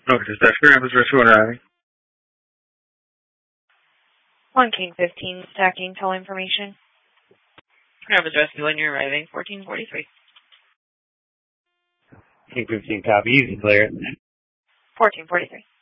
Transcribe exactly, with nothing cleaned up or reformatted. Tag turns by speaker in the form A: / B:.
A: Okay, dispatch Grandpa's Rescue and Riley.
B: One King fifteen, stacking toll information.
C: Grandpa's Rescue when you're arriving, fourteen forty-three.
D: King fifteen, copy, easy clear.
B: fourteen forty-three.